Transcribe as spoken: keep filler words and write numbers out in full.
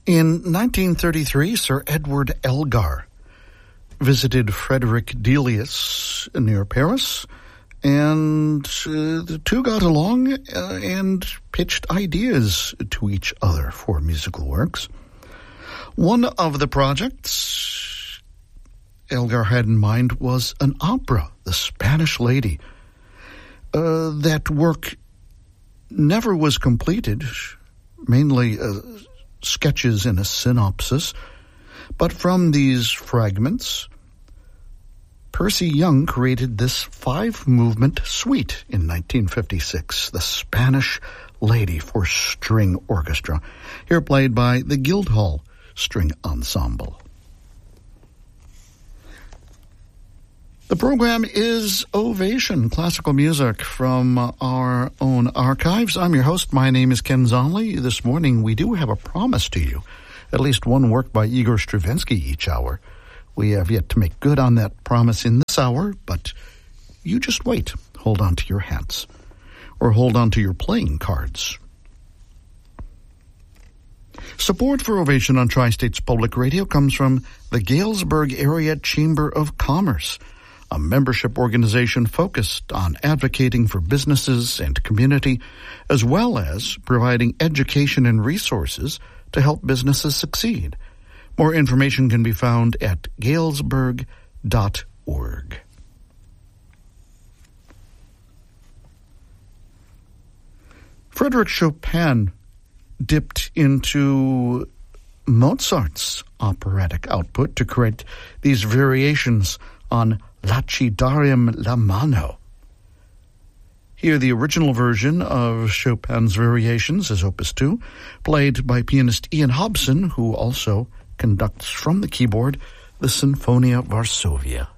In nineteen thirty-three, Sir Edward Elgar visited Frederick Delius near Paris, and uh, the two got along uh, and pitched ideas to each other for musical works. One of the projects Elgar had in mind was an opera, The Spanish Lady. Uh, that work never was completed, mainly uh, sketches and a synopsis, but from these fragments, Percy Young created this five-movement suite in nineteen fifty-six, The Spanish Lady for String Orchestra, here played by the Guildhall String Ensemble. The program is Ovation, classical music from our own archives. I'm your host. My name is Ken Zonley. This morning we do have a promise to you, at least one work by Igor Stravinsky each hour. We have yet to make good on that promise in this hour, but you just wait. Hold on to your hats, or hold on to your playing cards. Support for Ovation on Tri-States Public Radio comes from the Galesburg Area Chamber of Commerce, a membership organization focused on advocating for businesses and community, as well as providing education and resources to help businesses succeed. More information can be found at galesburg dot org. Frédéric Chopin dipped into Mozart's operatic output to create these variations on Lacidarum la Mano. Here, the original version of Chopin's variations is Opus two, played by pianist Ian Hobson, who also conducts from the keyboard the Sinfonia Varsovia.